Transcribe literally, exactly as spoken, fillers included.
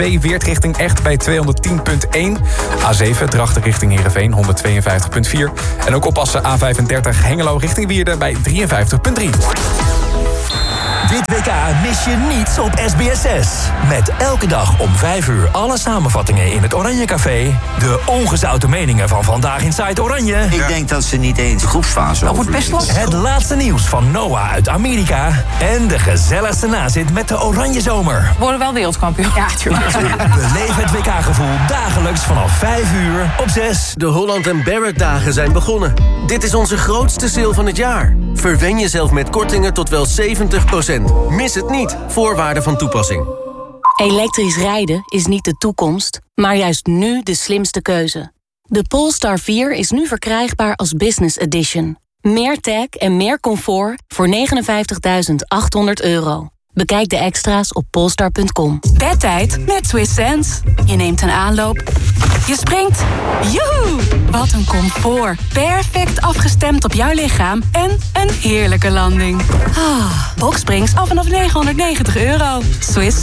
twee Weert richting Echt bij tweehonderdtien komma één. A zeven Drachten richting Heerenveen honderdtweeënvijftig komma vier. En ook oppassen A vijfendertig Hengelo richting Wierden bij drieënvijftig komma drie. Dit W K mis je niets op S B S zes. Met elke dag om vijf uur alle samenvattingen in het Oranje Café. De ongezouten meningen van Vandaag Inside Oranje. Ik denk dat ze niet eens de groepsfase Dat wordt best lastig. Het laatste nieuws van Noah uit Amerika. En de gezelligste nazit met de Oranje Zomer. We worden wel wereldkampioen. Ja, tuurlijk. Beleef het W K-gevoel dagelijks vanaf vijf uur op zes. De Holland en Barrett dagen zijn begonnen. Dit is onze grootste sale van het jaar. Verwen jezelf met kortingen tot wel zeventig procent. Mis het niet. Voorwaarden van toepassing. Elektrisch rijden is niet de toekomst, maar juist nu de slimste keuze. De Polestar vier is nu verkrijgbaar als Business Edition. Meer tech en meer comfort voor negenenvijftigduizend achthonderd euro. Bekijk de extra's op polestar punt com. Bedtijd met Swiss Sense. Je neemt een aanloop. Je springt. Joehoe! Wat een comfort. Perfect afgestemd op jouw lichaam. En een heerlijke landing. Ah, Boxsprings af vanaf negenhonderdnegentig euro. Swiss